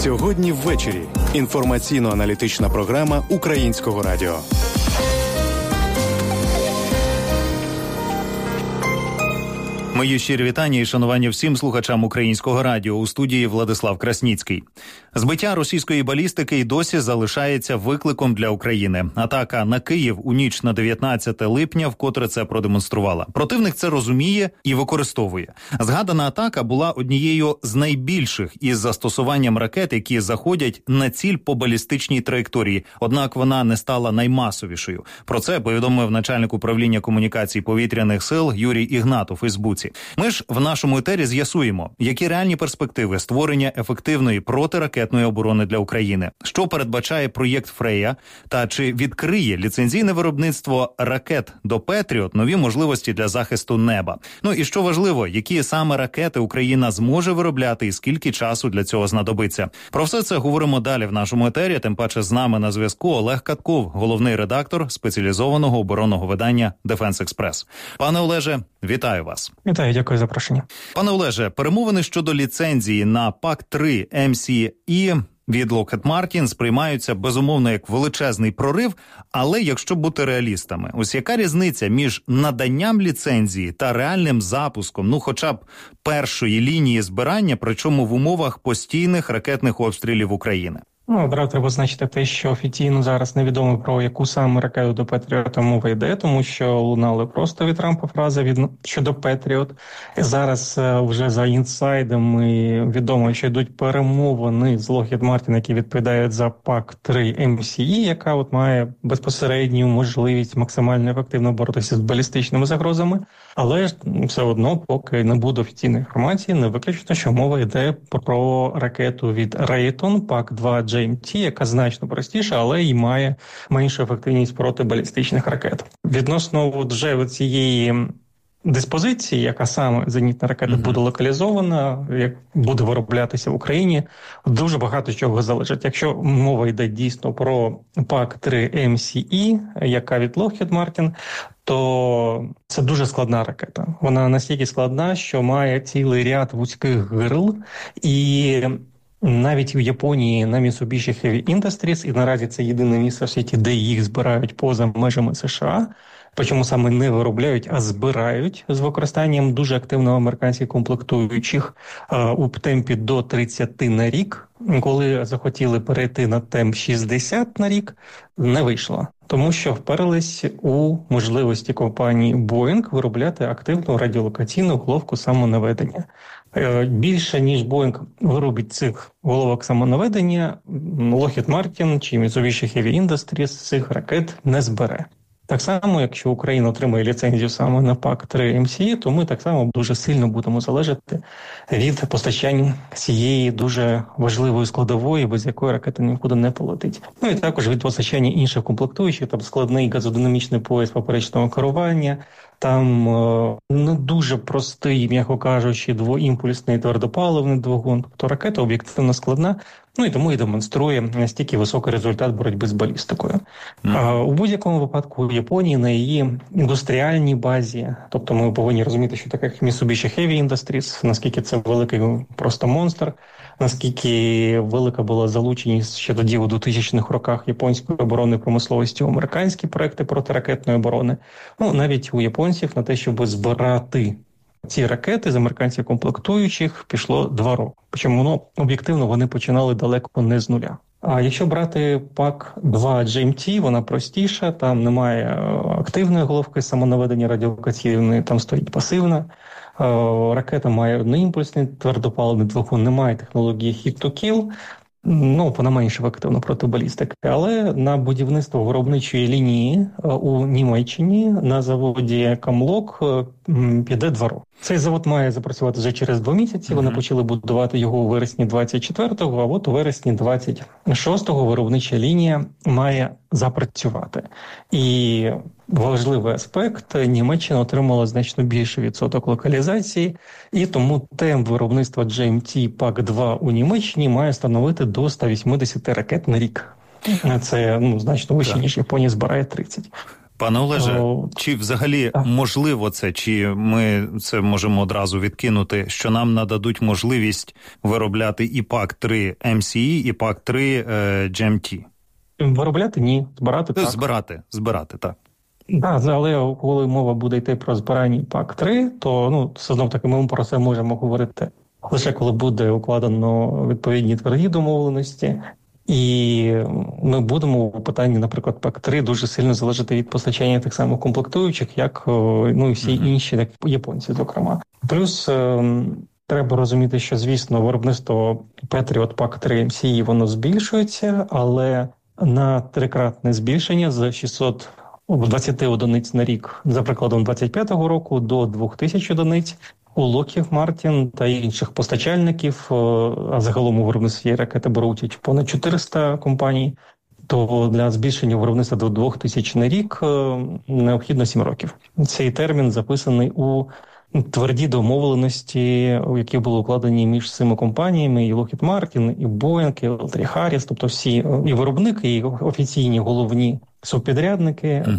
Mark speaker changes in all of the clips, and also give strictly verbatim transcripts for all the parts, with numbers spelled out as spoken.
Speaker 1: Сьогодні ввечері. Інформаційно-аналітична програма Українського радіо.
Speaker 2: Мої щирі вітання і шанування всім слухачам Українського радіо. У студії Владислав Красніцький. Збиття російської балістики й досі залишається викликом для України. Атака на Київ у ніч на дев'ятнадцяте липня вкотре це продемонструвала. Противник це розуміє і використовує. Згадана атака була однією з найбільших із застосуванням ракет, які заходять на ціль по балістичній траєкторії. Однак вона не стала наймасовішою. Про це повідомив начальник управління комунікацій повітряних сил Юрій Ігнат у Фейсбуці. Ми ж в нашому етері з'ясуємо, які реальні перспективи створення ефективної протиракетної оборони для України, що передбачає проєкт «Фрея» та чи відкриє ліцензійне виробництво ракет до «Петріот» нові можливості для захисту неба. Ну і що важливо, які саме ракети Україна зможе виробляти і скільки часу для цього знадобиться. Про все це говоримо далі в нашому етері, тим паче з нами на зв'язку Олег Катков, головний редактор спеціалізованого оборонного видання «Дефенс Експрес». Пане Олеже, вітаю вас.
Speaker 3: Вітаю, дякую за запрошення.
Speaker 2: Пане Олеже, перемовини щодо ліцензії на пак три ем сі і від Lockheed Martin сприймаються, безумовно, як величезний прорив, але якщо бути реалістами, ось яка різниця між наданням ліцензії та реальним запуском, ну хоча б першої лінії збирання, причому в умовах постійних ракетних обстрілів України?
Speaker 3: Ну, одразу треба значити те, що офіційно зараз невідомо, про яку саме ракету до Петріота мова йде, тому що лунали просто від Трампа фрази від щодо Петріот. Зараз вже за інсайдами відомо, що йдуть перемовини з Lockheed Martin, які відповідають за пак три ем сі і, яка от має безпосередню можливість максимально ефективно боротися з балістичними загрозами. Але ж все одно, поки не буде офіційної інформації, не виключно, що мова йде про ракету від Raytheon пак два джей ем ті, яка значно простіша, але й має меншу ефективність проти балістичних ракет. Відносно от вже цієї диспозиції, яка саме зенітна ракета mm-hmm. буде локалізована, як буде вироблятися в Україні, дуже багато чого залежить. Якщо мова йде дійсно про пак три ем сі і, яка від Lockheed Martin, то це дуже складна ракета. Вона настільки складна, що має цілий ряд вузьких гирл, і навіть у Японії на Mitsubishi Heavy Industries, і наразі це єдине місце в світі, де їх збирають поза межами США, причому саме не виробляють, а збирають з використанням дуже активно американських комплектуючих у темпі до тридцять на рік. Коли захотіли перейти на темп шістдесят на рік, не вийшло. Тому що вперлись у можливості компанії Boeing виробляти активну радіолокаційну головку самонаведення. Більше, ніж Boeing виробить цих головок самонаведення, Lockheed Martin чи Mitsubishi Heavy Industries цих ракет не збере. Так само, якщо Україна отримає ліцензію саме на пак три ем сі і, то ми так само дуже сильно будемо залежати від постачання цієї дуже важливої складової, без якої ракета нікуди не полетить. Ну і також від постачання інших комплектуючих, там складний газодинамічний пояс поперечного керування, там е, не дуже простий, м'яко кажучи, двоімпульсний твердопаливний двигун. Тобто ракета об'єктивно складна, ну і тому і демонструє настільки високий результат боротьби з балістикою. Mm. А, у будь-якому випадку у Японії на її індустріальній базі, тобто ми повинні розуміти, що таке Mitsubishi Heavy Industries, наскільки це великий просто монстр, наскільки велика була залученість ще тоді у двохтисячних роках японської оборонної промисловості у американські проекти протиракетної оборони. Ну, навіть у японців на те, щоб збирати ці ракети з американських комплектуючих, пішло два роки. Причому, ну, об'єктивно, вони починали далеко не з нуля. А якщо брати пак два джей ем ті, вона простіша, там немає активної головки самонаведення радіолокаційної, там стоїть пасивна. Ракета має одноімпульсний твердопаливний двигун, немає технології hit-to-kill. Ну, вона менш ефективна проти балістики. Але на будівництво виробничої лінії у Німеччині на заводі Камлок піде два роки. Цей завод має запрацювати вже через два місяці. Mm-hmm. Вони почали будувати його у вересні двадцять четвертого, а от у вересні двадцять шостого виробнича лінія має запрацювати. І важливий аспект, Німеччина отримала значно більший відсоток локалізації, і тому темп виробництва джей ем ті пак два у Німеччині має становити до сто вісімдесят ракет на рік. Це, ну, значно вище, ніж Японія збирає тридцять.
Speaker 2: Пане Олеже,
Speaker 3: О,
Speaker 2: чи взагалі
Speaker 3: так.
Speaker 2: можливо це, чи ми це можемо одразу відкинути, що нам нададуть можливість виробляти і пак три ем сі і, і пак три е, джі ем ті?
Speaker 3: Виробляти – ні, збирати – так.
Speaker 2: Збирати, збирати, так.
Speaker 3: Так, але коли мова буде йти про збирання пак три, то ну, все знов таки ми про це можемо говорити лише коли буде укладено відповідні тверді домовленості. І ми будемо у питанні, наприклад, пак три дуже сильно залежати від постачання тих самих комплектуючих, як ну і всі mm-hmm. інші, як японці, зокрема. Плюс е, треба розуміти, що, звісно, виробництво Patriot пак три ем сі воно збільшується, але на трикратне збільшення з шістсот двадцять одиниць на рік, за прикладом двадцять п'ятого року, до дві тисячі одиниць у Lockheed Martin та інших постачальників, а загалом у виробництві ракети беруть понад чотириста компаній, то для збільшення виробництва до дві тисячі на рік необхідно сім років. Цей термін записаний у тверді домовленості, які були укладені між цими компаніями, і Lockheed Martin, і Boeing, і L-три Harris, тобто всі і виробники, і офіційні головні субпідрядники, uh-huh.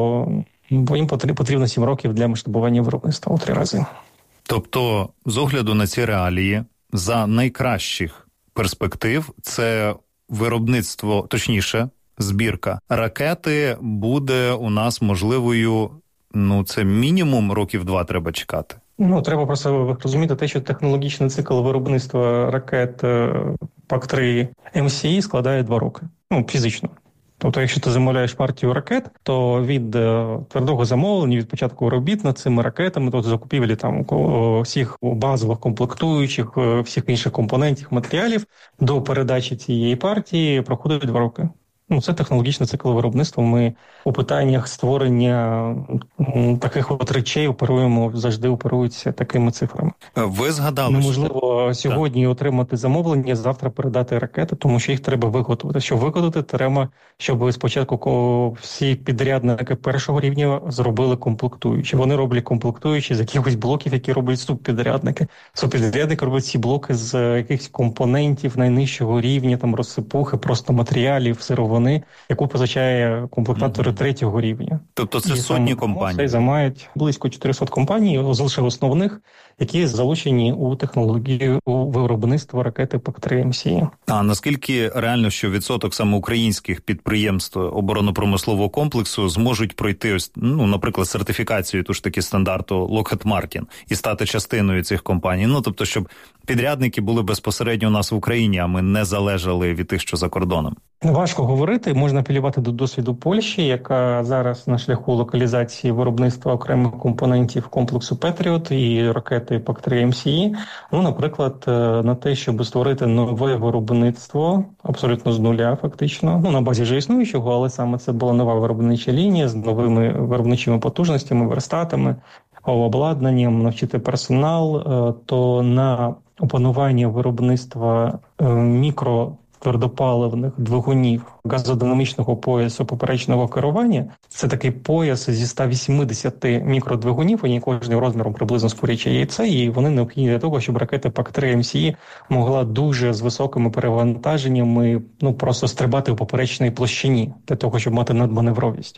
Speaker 3: то їм потрібно сім років для масштабування виробництва у три рази.
Speaker 2: Тобто, з огляду на ці реалії, за найкращих перспектив це виробництво, точніше, збірка ракети буде у нас можливою, ну, це мінімум років два треба чекати.
Speaker 3: Ну, треба просто розуміти те, що технологічний цикл виробництва ракет пак три ем сі складає два роки. Ну, фізично. Тобто, якщо ти замовляєш партію ракет, то від е, твердого замовлення, від початку робіт над цими ракетами, тобто закупівлі там всіх базових комплектуючих, всіх інших компонентів, матеріалів, до передачі цієї партії проходить два роки. Ну, це технологічний цикл виробництва. Ми у питаннях створення таких от речей оперуємо, завжди оперуються такими цифрами.
Speaker 2: Ви згадали,
Speaker 3: неможливо що... сьогодні так. отримати замовлення, завтра передати ракети, тому що їх треба виготовити. Щоб виготовити, треба, щоб спочатку всі підрядники першого рівня зробили комплектуючі. Вони роблять комплектуючі з якихось блоків, які роблять субпідрядники. Субпідрядники роблять ці блоки з якихось компонентів найнижчого рівня, там розсипухи, просто матеріалів, сировини, яку позначає комплектатори mm-hmm. третього рівня.
Speaker 2: Тобто це і сотні сам, компаній?
Speaker 3: Це займають близько чотириста компаній, лише основних, які залучені у технологію у виробництво ракети пак три ем сі.
Speaker 2: А наскільки реально, що відсоток саме українських підприємств оборонно-промислового комплексу зможуть пройти, ось, ну, наприклад, сертифікацію ту ж таки стандарту Lockheed Martin і стати частиною цих компаній? Ну, тобто, щоб підрядники були безпосередньо у нас в Україні, а ми не залежали від тих, що за кордоном.
Speaker 3: Важко говорити, можна апелювати до досвіду Польщі, яка зараз на шляху локалізації виробництва окремих компонентів комплексу Patriot і ракети пак три ем сі. Ну, наприклад, на те, щоб створити нове виробництво, абсолютно з нуля фактично, ну, на базі вже існуючого, але саме це була нова виробнича лінія з новими виробничими потужностями, верстатами, обладнанням, навчити персонал, то на опанування виробництва мікро твердопаливних двигунів газодинамічного поясу поперечного керування. Це такий пояс зі ста вісімдесяти мікродвигунів, вони кожним розміром приблизно з куряче яйце, і вони необхідні для того, щоб ракета пак три ем сі могла дуже з високими перевантаженнями, ну, просто стрибати у поперечній площині, для того, щоб мати надманевровість.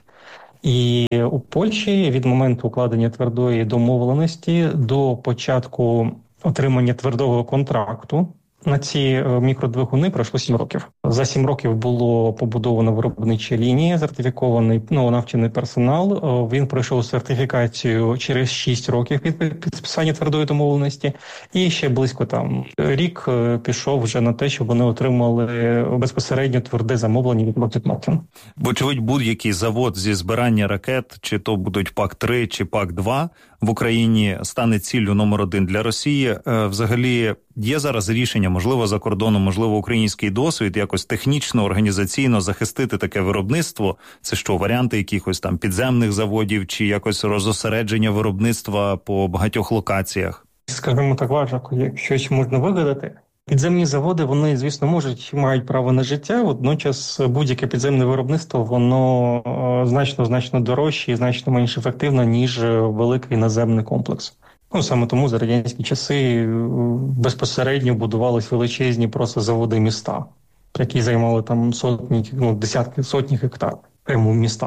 Speaker 3: І у Польщі від моменту укладення твердої домовленості до початку отримання твердого контракту на ці мікродвигуни пройшло сім років. За сім років було побудовано виробнича лінія, сертифікований, ну, навчений персонал. Він пройшов сертифікацію через шість років від підписання твердої домовленості. І ще близько там рік пішов вже на те, щоб вони отримали безпосередньо тверде замовлення від Lockheed Martin.
Speaker 2: Вочевидь, будь-який завод зі збирання ракет, чи то будуть пак три, чи пак два, в Україні стане ціллю номер один для Росії. Взагалі, є зараз рішення, можливо, за кордоном, можливо, український досвід, якось технічно, організаційно захистити таке виробництво? Це що, варіанти якихось там підземних заводів, чи якось розосередження виробництва по багатьох локаціях?
Speaker 3: Скажімо так, важко, як щось можна вигадати. Підземні заводи, вони, звісно, можуть, мають право на життя, водночас будь-яке підземне виробництво, воно значно-значно дорожче і значно менш ефективне, ніж великий наземний комплекс. Ну, саме тому за радянські часи безпосередньо будувались величезні просто заводи міста, які займали там сотні, ну, десятки, сотні гектар прямо в містах.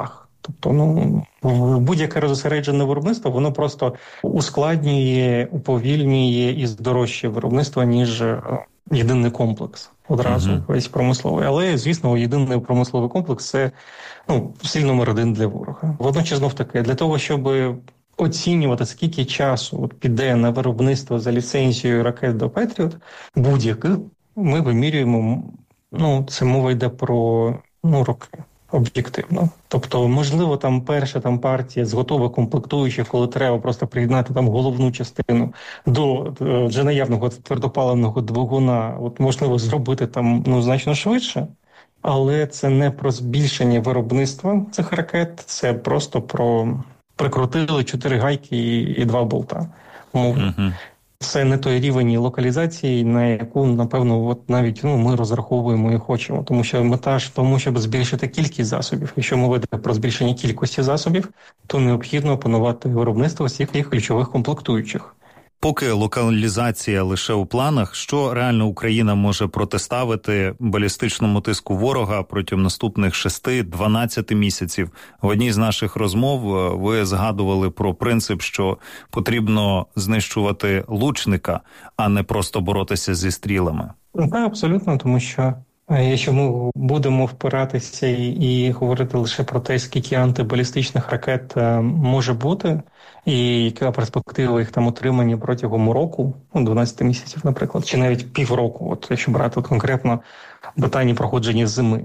Speaker 3: Тобто, ну, будь-яке розосереджене виробництво, воно просто ускладнює, уповільнює і здорожчує виробництво, ніж єдиний комплекс одразу uh-huh. весь промисловий. Але, звісно, єдиний промисловий комплекс – це ну, ціль номер один для ворога. Водночас, знов таки, для того, щоб оцінювати, скільки часу от піде на виробництво за ліцензією ракет до Петріот, будь-яких, ми вимірюємо, ну, це мова йде про, ну, роки. Об'єктивно. Тобто, можливо, там перша там партія з готових комплектуючих, коли треба просто приєднати там головну частину до вже наявного твердопаливного двигуна, от можливо зробити там ну значно швидше, але це не про збільшення виробництва цих ракет, це просто про прикрутили чотири гайки і, і два болта. Умовно. Uh-huh. Це не той рівень локалізації, на яку, напевно, от навіть ну, ми розраховуємо і хочемо. Тому що мета ж тому, щоб збільшити кількість засобів. Якщо мова йде про збільшення кількості засобів, то необхідно опанувати виробництво всіх їх ключових комплектуючих.
Speaker 2: Поки локалізація лише у планах, що реально Україна може протиставити балістичному тиску ворога протягом наступних шести-дванадцяти місяців? В одній з наших розмов ви згадували про принцип, що потрібно знищувати лучника, а не просто боротися зі стрілами.
Speaker 3: Так, абсолютно, тому що якщо ми будемо впиратися і, і говорити лише про те, скільки антибалістичних ракет може бути, і яка перспектива їх там отримання протягом року, ну, дванадцяти місяців, наприклад, чи навіть півроку, от якщо брати от конкретно питання проходження зими,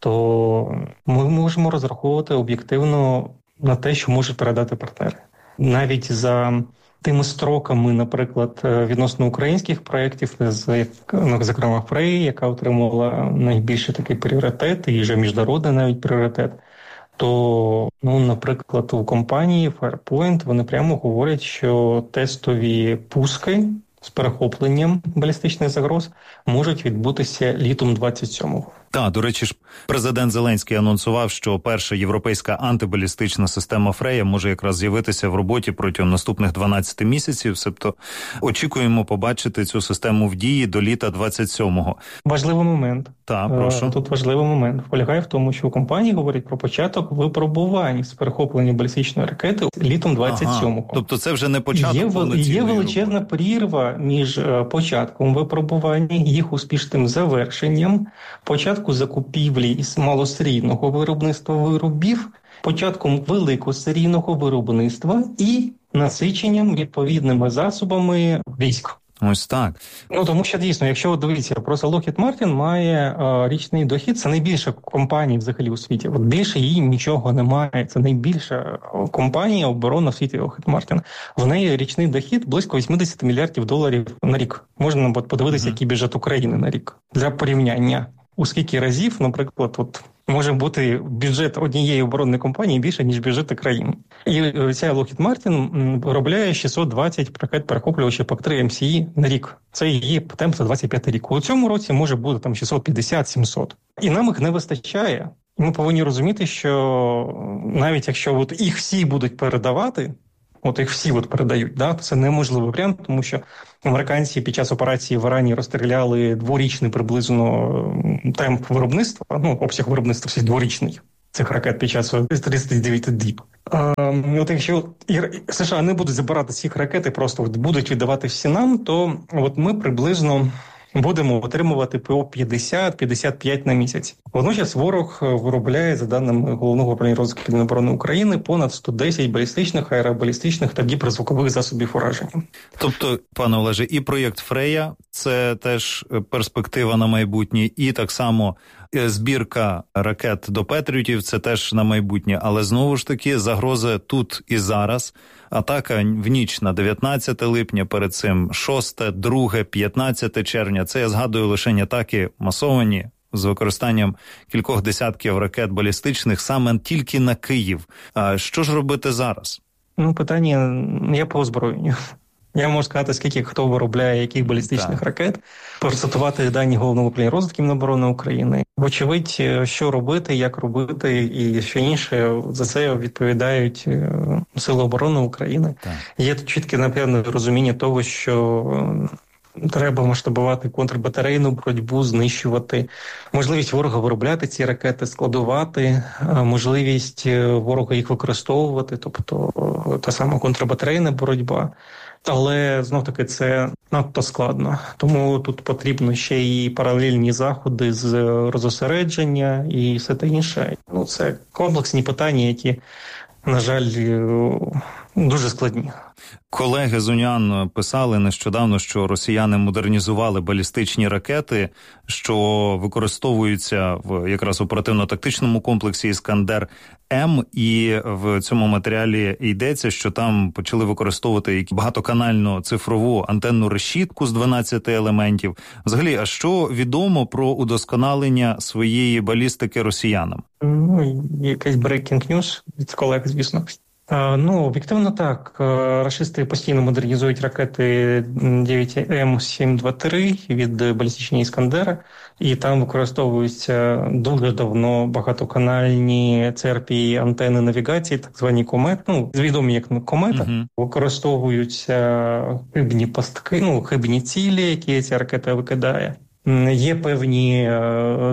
Speaker 3: то ми можемо розраховувати об'єктивно на те, що можуть передати партнери. Навіть за тими строками, наприклад, відносно українських проєктів, зокрема Фрей, яка отримувала найбільший такий пріоритет, і вже міжнародний навіть пріоритет, то, ну, наприклад, у компанії Firepoint вони прямо говорять, що тестові пуски з перехопленням балістичних загроз можуть відбутися літом двадцять сьомого.
Speaker 2: Так, до речі ж, президент Зеленський анонсував, що перша європейська антибалістична система Фрея може якраз з'явитися в роботі протягом наступних дванадцяти місяців. Тобто очікуємо побачити цю систему в дії до літа двадцять сьомого.
Speaker 3: Важливий момент.
Speaker 2: Так, прошу.
Speaker 3: Тут важливий момент. Полягає в тому, що у компанії говорять про початок випробувань з перехоплення балістичної ракети літом двадцять сьомого.
Speaker 2: Ага, тобто це вже не початок
Speaker 3: Є,
Speaker 2: повноцінної
Speaker 3: є величезна
Speaker 2: роботи.
Speaker 3: Прірва між початком випробування, їх успішним завершенням, початком закупівлі із малосерійного виробництва виробів, початком великосерійного виробництва і насиченням відповідними засобами військ.
Speaker 2: Ось так.
Speaker 3: Ну, тому що, дійсно, якщо дивіться, просто Lockheed Martin має е, річний дохід, це найбільша компанія взагалі у світі. От більше її нічого немає. Це найбільша компанія оборонна в світі Lockheed Martin. В неї річний дохід близько вісімдесят мільярдів доларів на рік. Можна подивитися, mm-hmm. який бюджет України на рік. Для порівняння. У скільки разів, наприклад, от може бути бюджет однієї оборонної компанії більше, ніж бюджети країн. І ця Lockheed Martin виробляє шістсот двадцять ракет-перехоплювачів пак три ем сі і на рік. Це її темп за двадцять п'ятий рік. У цьому році може бути там шістсот п'ятдесят - сімсот. І нам їх не вистачає. І ми повинні розуміти, що навіть якщо от їх всі будуть передавати, от їх всі от передають, да, то це неможливий варіант, тому що американці під час операції в Ірані розстріляли дворічний приблизно темп виробництва, ну, обсяг виробництва всіх дворічний цих ракет під час тридцять дев'ять діб. А, от якщо США не будуть забирати ці ракети, просто будуть віддавати всі нам, то от ми приблизно будемо отримувати ПО п'ятдесят - п'ятдесят п'ять на місяць. Водночас ворог виробляє, за даними Головного управління розвідки Міноборони України, понад сто десять балістичних, аеробалістичних та гіперзвукових засобів ураження.
Speaker 2: Тобто, пане Олеже, і проєкт Фрея – це теж перспектива на майбутнє, і так само збірка ракет до Петріотів – це теж на майбутнє. Але знову ж таки, загрози тут і зараз. Атака в ніч на дев'ятнадцяте липня, перед цим шосте, друге, п'ятнадцяте червня. Це я згадую лише атаки масовані з використанням кількох десятків ракет балістичних саме тільки на Київ. А що ж робити зараз?
Speaker 3: Ну, питання є по озброєнню. Я можу сказати, скільки хто виробляє яких балістичних так. ракет, процитувати дані Головного управління розвідки Міноборони України. Вочевидь, що робити, як робити і що інше, за це відповідають Сили оборони України. Так. Є чітке, напевно, розуміння того, що Треба масштабувати контрбатарейну боротьбу, знищувати можливість ворога виробляти ці ракети, складувати, можливість ворога їх використовувати, тобто та сама контрбатарейна боротьба. Але, знов-таки, це надто складно. Тому тут потрібно ще і паралельні заходи з розосередження і все те інше. Ну, це комплексні питання, які, на жаль, дуже складні.
Speaker 2: Колеги з УНІАН писали нещодавно, що росіяни модернізували балістичні ракети, що використовуються в якраз оперативно-тактичному комплексі «Іскандер-М», і в цьому матеріалі йдеться, що там почали використовувати багатоканальну цифрову антенну решітку з дванадцяти елементів. Взагалі, а що відомо про удосконалення своєї балістики росіянам?
Speaker 3: Ну, якийсь breaking news від колег, звісно. Ну, об'єктивно так. Рашисти постійно модернізують ракети дев'ять Ем сім двадцять три від балістичної «Іскандера», і там використовуються дуже давно багатоканальні Це Ар Пі антени навігації, так звані комет, ну, відомі як комета. Uh-huh. Використовуються хибні пастки, ну, хибні цілі, які ця ракета викидає. Є певні е,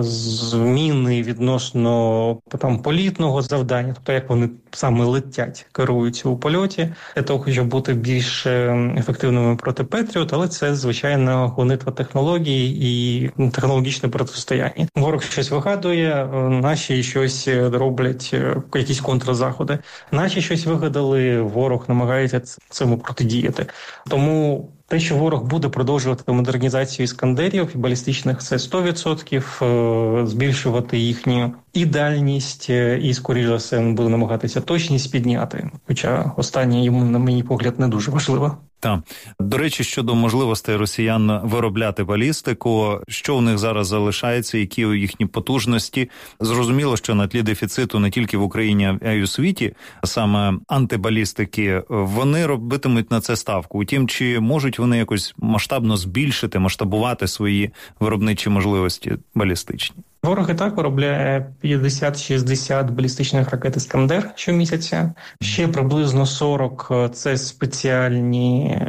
Speaker 3: зміни відносно там політного завдання, тобто як вони саме летять, керуються у польоті, для того, щоб бути більш ефективними проти Петріот, але це, звичайно, гонитва технологій і технологічне протистояння. Ворог щось вигадує, наші щось роблять, якісь контрзаходи. Наші щось вигадали, ворог намагається цьому протидіяти. Тому те, що ворог буде продовжувати модернізацію «Іскандерів» і балістичних, це сто відсотків, збільшувати їхню і дальність, і, скоріше за все, він буде намагатися точність підняти. Хоча останнє йому, на мій погляд, не дуже важливо.
Speaker 2: Так. До речі, щодо можливостей росіян виробляти балістику, що у них зараз залишається, які їхні потужності? Зрозуміло, що на тлі дефіциту не тільки в Україні, а й у світі, саме антибалістики, вони робитимуть на це ставку. Утім, чи можуть вони якось масштабно збільшити, масштабувати свої виробничі можливості балістичні?
Speaker 3: Ворог і так виробляє п'ятдесят-шістдесят балістичних ракет «Іскандер» щомісяця. Ще приблизно сорок – це спеціальні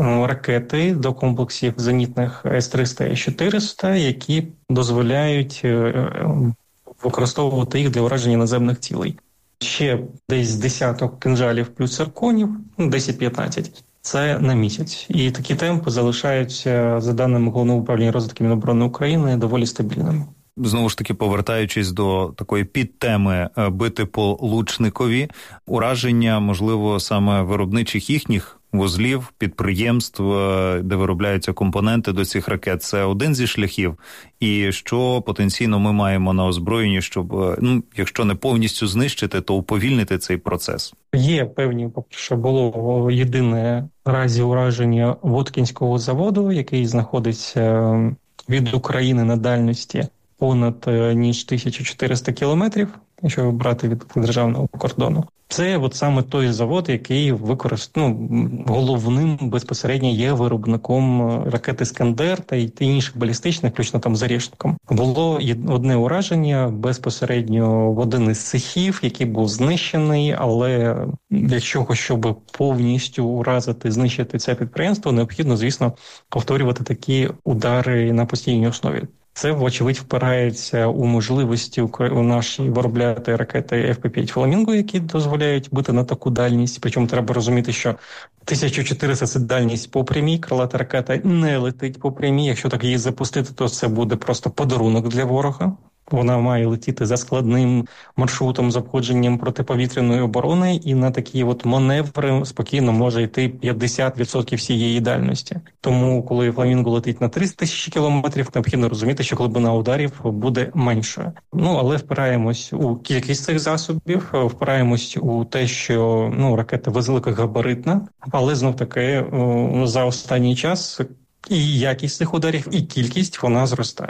Speaker 3: ракети до комплексів зенітних Ес триста і Ес чотириста, які дозволяють використовувати їх для ураження наземних цілей. Ще десь десяток кинжалів плюс цирконів, десять-п'ятнадцять. Це на місяць. І такі темпи залишаються, за даними Головного управління розвідки Міноборони України, доволі стабільними.
Speaker 2: Знову ж таки, повертаючись до такої підтеми бити по Лучникові, ураження, можливо, саме виробничих їхніх вузлів, підприємств, де виробляються компоненти до цих ракет, це один зі шляхів. І що потенційно ми маємо на озброєнні, щоб, ну, якщо не повністю знищити, то уповільнити цей процес?
Speaker 3: Є певні, по-перше, було єдине разі ураження Воткінського заводу, який знаходиться від України на дальності понад ніж тисяча чотириста кілометрів, якщо брати від державного кордону. Це от саме той завод, який використовує, ну, головним безпосередньо є виробником ракет «Іскандер» та й інших балістичних, включно там з «Орешником». Було одне ураження безпосередньо в один із цехів, який був знищений, але для чого, щоб повністю уразити, знищити це підприємство, необхідно, звісно, повторювати такі удари на постійній основі. Це, вочевидь, впирається у можливості у наші виробляти ракети Еф Пі п'ять «Фламінго», які дозволяють бити на таку дальність. Причому треба розуміти, що тисяча чотириста – це дальність по прямій, крилата ракета не летить по прямій. Якщо так її запустити, то це буде просто подарунок для ворога. Вона має летіти за складним маршрутом з обходженням протиповітряної оборони, і на такі от маневри спокійно може йти п'ятдесят відсотків всієї дальності. Тому, коли «Фламінго» летить на триста тисяч кілометрів, необхідно розуміти, що глибина ударів буде меншою. Ну, але впираємось у кількість цих засобів, впираємось у те, що, ну, ракета великогабаритна, але знов-таки за останній час і якість цих ударів, і кількість вона зростає.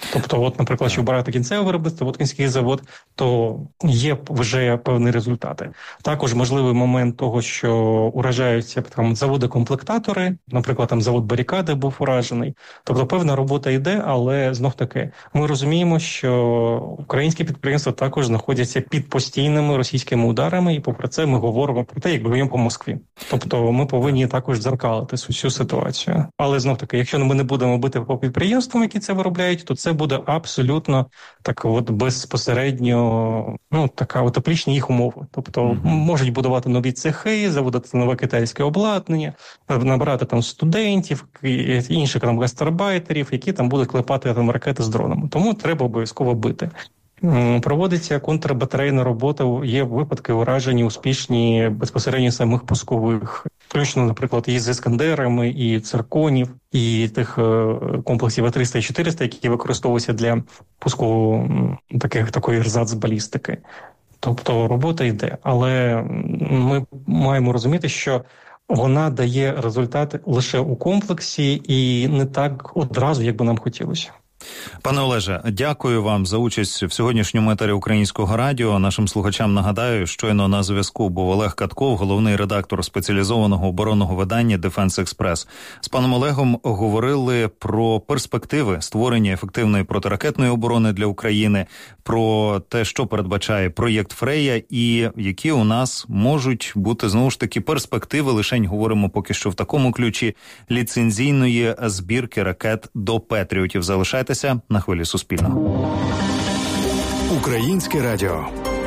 Speaker 3: Тобто, от, наприклад, якщо брати кінцеве виробництво, Воткинський завод, то є вже певні результати. Також можливий момент того, що уражаються там заводи-комплектатори, наприклад, там завод Барикади був уражений. Тобто, певна робота йде, але знов-таки ми розуміємо, що українські підприємства також знаходяться під постійними російськими ударами, і попри це ми говоримо про те, як б'ємо по Москві. Тобто, ми повинні також дзеркалити цю ситуацію. Але знов-таки, якщо ми не будемо бити по підприємствам, які це виробляють, то це буде абсолютно так от безпосередньо, ну, така утеплічні їх умови. Тобто, mm-hmm. можуть будувати нові цехи, заводити нове китайське обладнання, набирати там студентів, інших там гастарбайтерів, які там будуть клепати там ракети з дронами. Тому треба обов'язково бити. Проводиться контрбатарейна робота, є випадки уражені успішні безпосередньо самих пускових, включно, наприклад, і з «Іскандерами», і «Цирконів», і тих комплексів А триста і чотириста, які використовуються для пуску таких, такої ерзац-балістики. Тобто робота йде, але ми маємо розуміти, що вона дає результати лише у комплексі і не так одразу, як би нам хотілося.
Speaker 2: Пане Олеже, дякую вам за участь в сьогоднішньому етері Українського радіо. Нашим слухачам нагадаю, щойно на зв'язку був Олег Катков, головний редактор спеціалізованого оборонного видання «Дефенс Експрес». З паном Олегом говорили про перспективи створення ефективної протиракетної оборони для України, про те, що передбачає проєкт «Фрея» і які у нас можуть бути, знову ж таки, перспективи, лишень говоримо поки що в такому ключі, ліцензійної збірки ракет до «Петріотів». Залишайтеся на хвилі Суспільного.
Speaker 1: Українське радіо.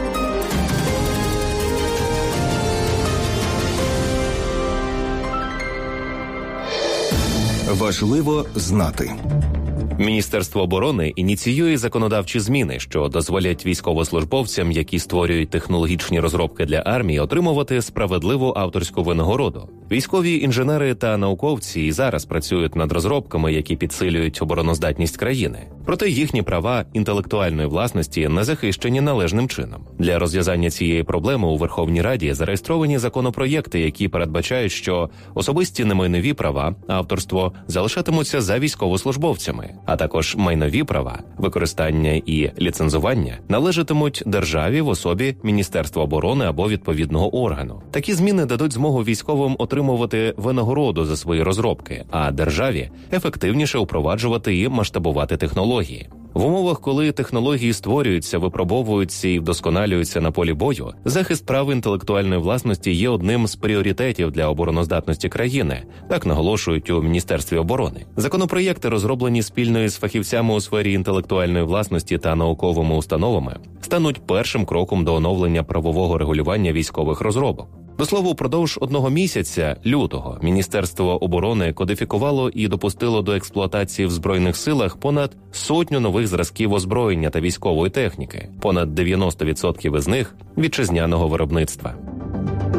Speaker 1: Важливо знати.
Speaker 4: Міністерство оборони ініціює законодавчі зміни, що дозволять військовослужбовцям, які створюють технологічні розробки для армії, отримувати справедливу авторську винагороду. Військові інженери та науковці і зараз працюють над розробками, які підсилюють обороноздатність країни. Проте їхні права інтелектуальної власності не захищені належним чином. Для розв'язання цієї проблеми у Верховній Раді зареєстровані законопроєкти, які передбачають, що особисті немайнові права, авторство залишатимуться за військовослужбовцями, а також майнові права, використання і ліцензування належатимуть державі в особі Міністерства оборони або відповідного органу. Такі зміни дадуть змогу військовим отримувати винагороду за свої розробки, а державі ефективніше впроваджувати і масштабувати технології. В умовах, коли технології створюються, випробовуються і вдосконалюються на полі бою, захист прав інтелектуальної власності є одним з пріоритетів для обороноздатності країни, так наголошують у Міністерстві оборони. Законопроєкти, розроблені спільно із фахівцями у сфері інтелектуальної власності та науковими установами, стануть першим кроком до оновлення правового регулювання військових розробок. До слова, упродовж одного місяця, лютого, Міністерство оборони кодифікувало і допустило до експлуатації в Збройних силах понад сотню нових зразків озброєння та військової техніки, понад дев'яносто відсотків із них – вітчизняного виробництва.